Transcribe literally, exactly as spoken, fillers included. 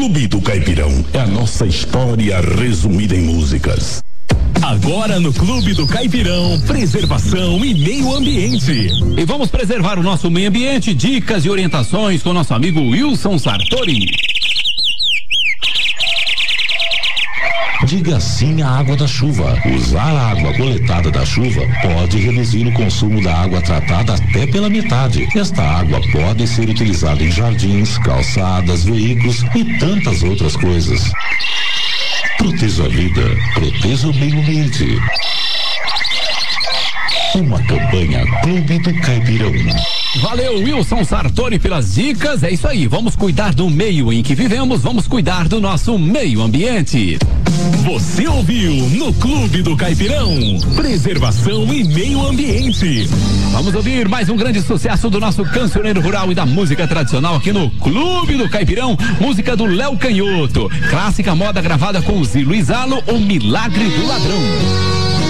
Clube do Caipirão é a nossa história resumida em músicas. Agora no Clube do Caipirão, preservação e meio ambiente. E vamos preservar o nosso meio ambiente, dicas e orientações com nosso amigo Wilson Sartori. Diga sim à água da chuva. Usar a água coletada da chuva pode reduzir o consumo da água tratada até pela metade. Esta água pode ser utilizada em jardins, calçadas, veículos e tantas outras coisas. Proteja a vida, proteja o meio ambiente. Uma campanha Clube do Caipirão. Valeu, Wilson Sartori, pelas dicas. É isso aí, vamos cuidar do meio em que vivemos, vamos cuidar do nosso meio ambiente. Você ouviu no Clube do Caipirão, preservação e meio ambiente. Vamos ouvir mais um grande sucesso do nosso cancioneiro rural e da música tradicional aqui no Clube do Caipirão, música do Léo Canhoto, clássica moda gravada com o Zilo Isalo, O Milagre do Ladrão.